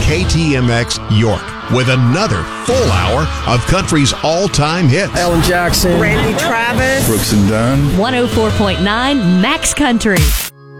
KTMX York with another full hour of country's all-time hits. Alan Jackson, Randy Travis, Brooks and Dunn, 104.9 Max Country.